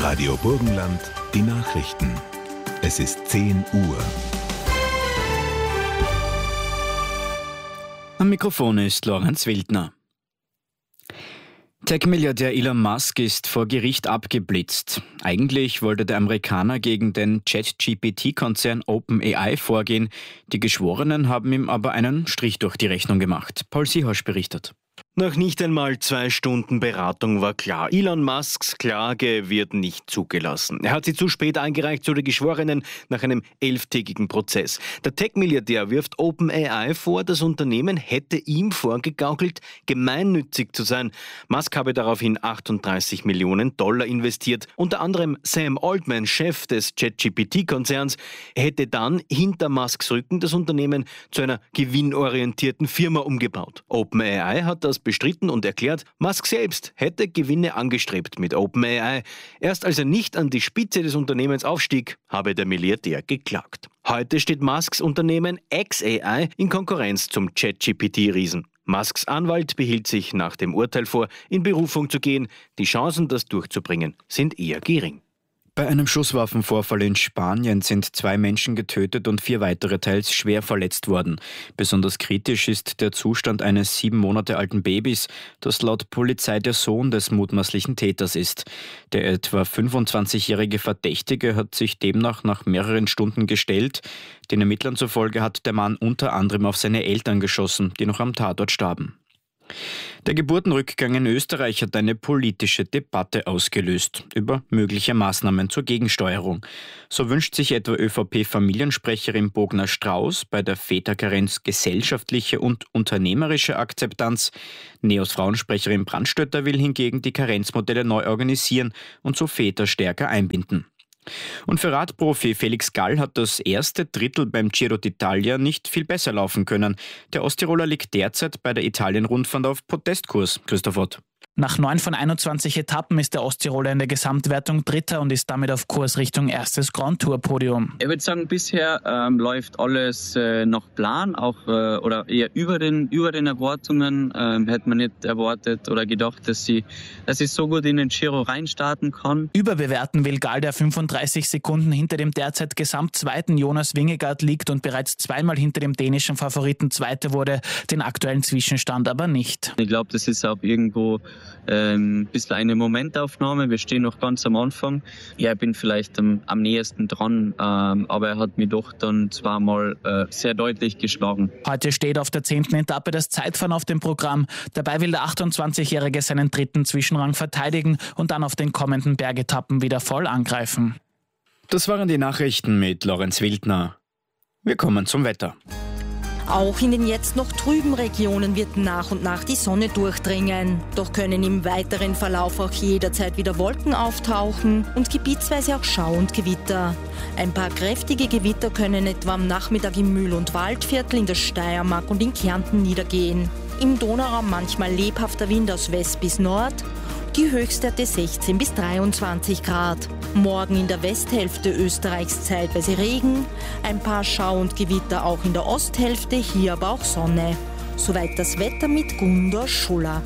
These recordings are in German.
Radio Burgenland, die Nachrichten. Es ist 10 Uhr. Am Mikrofon ist Lorenz Wildner. Tech-Milliardär Elon Musk ist vor Gericht abgeblitzt. Eigentlich wollte der Amerikaner gegen den ChatGPT-Konzern OpenAI vorgehen. Die Geschworenen haben ihm aber einen Strich durch die Rechnung gemacht. Paul Siehasch berichtet. Nach nicht einmal 2 Stunden Beratung war klar, Elon Musks Klage wird nicht zugelassen. Er hat sie zu spät eingereicht, so die Geschworenen, nach einem 11-tägigen Prozess. Der Tech-Milliardär wirft OpenAI vor, das Unternehmen hätte ihm vorgegaukelt, gemeinnützig zu sein. Musk habe daraufhin $38 Millionen investiert. Unter anderem Sam Altman, Chef des ChatGPT-Konzerns, hätte dann hinter Musks Rücken das Unternehmen zu einer gewinnorientierten Firma umgebaut. OpenAI hat das bestritten und erklärt, Musk selbst hätte Gewinne angestrebt mit OpenAI. Erst als er nicht an die Spitze des Unternehmens aufstieg, habe der Milliardär geklagt. Heute steht Musks Unternehmen xAI in Konkurrenz zum ChatGPT-Riesen. Musks Anwalt behielt sich nach dem Urteil vor, in Berufung zu gehen. Die Chancen, das durchzubringen, sind eher gering. Bei einem Schusswaffenvorfall in Spanien sind 2 Menschen getötet und 4 weitere teils schwer verletzt worden. Besonders kritisch ist der Zustand eines 7 Monate alten Babys, das laut Polizei der Sohn des mutmaßlichen Täters ist. Der etwa 25-jährige Verdächtige hat sich demnach nach mehreren Stunden gestellt. Den Ermittlern zufolge hat der Mann unter anderem auf seine Eltern geschossen, die noch am Tatort starben. Der Geburtenrückgang in Österreich hat eine politische Debatte ausgelöst über mögliche Maßnahmen zur Gegensteuerung. So wünscht sich etwa ÖVP-Familiensprecherin Bogner-Strauß bei der Väterkarenz gesellschaftliche und unternehmerische Akzeptanz. NEOS-Frauensprecherin Brandstötter will hingegen die Karenzmodelle neu organisieren und so Väter stärker einbinden. Und für Radprofi Felix Gall hat das erste Drittel beim Giro d'Italia nicht viel besser laufen können. Der Osttiroler liegt derzeit bei der Italien-Rundfahrt auf Protestkurs. Christoph Ott. Nach 9 von 21 Etappen ist der Osttiroler in der Gesamtwertung Dritter und ist damit auf Kurs Richtung erstes Grand Tour-Podium. Ich würde sagen, bisher läuft alles nach Plan, auch oder eher über den Erwartungen. Hätte man nicht erwartet oder gedacht, dass ich so gut in den Giro reinstarten kann. Überbewerten will Gall, der 35 Sekunden hinter dem derzeit Gesamtzweiten Jonas Vingegaard liegt und bereits 2-mal hinter dem dänischen Favoriten Zweiter wurde, den aktuellen Zwischenstand aber nicht. Ich glaube, das ist auch irgendwo ein bisschen eine Momentaufnahme. Wir stehen noch ganz am Anfang. Ja, ich bin vielleicht am nächsten dran, aber er hat mich doch dann 2-mal sehr deutlich geschlagen. Heute steht auf der 10. Etappe das Zeitfahren auf dem Programm. Dabei will der 28-Jährige seinen 3. Zwischenrang verteidigen und dann auf den kommenden Bergetappen wieder voll angreifen. Das waren die Nachrichten mit Lorenz Wildner. Wir kommen zum Wetter. Auch in den jetzt noch trüben Regionen wird nach und nach die Sonne durchdringen. Doch können im weiteren Verlauf auch jederzeit wieder Wolken auftauchen und gebietsweise auch Schau und Gewitter. Ein paar kräftige Gewitter können etwa am Nachmittag im Mühl- und Waldviertel in der Steiermark und in Kärnten niedergehen. Im Donauraum manchmal lebhafter Wind aus West bis Nord. Die Höchstwerte 16 bis 23 Grad. Morgen in der Westhälfte Österreichs zeitweise Regen, ein paar Schau- und Gewitter auch in der Osthälfte, hier aber auch Sonne. Soweit das Wetter mit Gundor Schuller.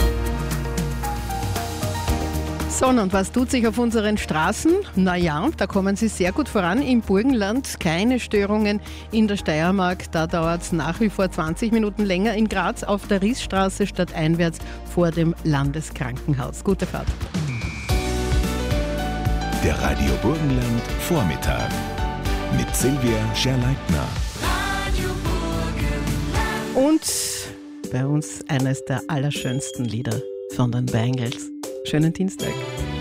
So, und was tut sich auf unseren Straßen? Naja, da kommen sie sehr gut voran. Im Burgenland keine Störungen. In der Steiermark, da dauert es nach wie vor 20 Minuten länger. In Graz auf der Rißstraße stadteinwärts vor dem Landeskrankenhaus. Gute Fahrt. Der Radio Burgenland Vormittag mit Silvia Scherleitner. Und bei uns eines der allerschönsten Lieder von den Bangles. Schönen Dienstag.